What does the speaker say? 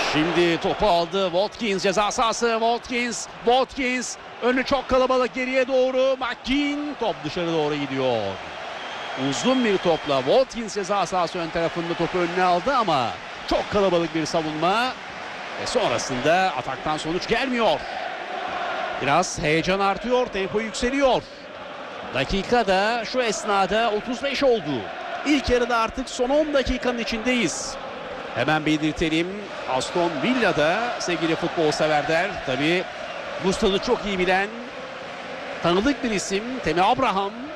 Şimdi topu aldı Watkins, ceza sahası. Watkins önü çok kalabalık, geriye doğru McGinn, top dışarı doğru gidiyor. Uzun bir topla Watkins ceza sahası ön tarafında topu önüne aldı ama çok kalabalık bir savunma ve sonrasında ataktan sonuç gelmiyor. Biraz heyecan artıyor, tempo yükseliyor. Dakika da şu esnada 35 oldu. İlk yarıda artık son 10 dakikanın içindeyiz. Hemen belirtelim, Aston Villa'da sevgili futbol severler, tabii bu stadı çok iyi bilen tanıdık bir isim Tammy Abraham